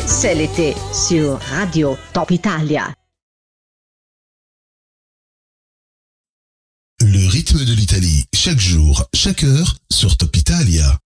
C'est l'été sur Radio Top Italia. Le rythme de l'Italie, chaque jour, chaque heure, sur Top Italia.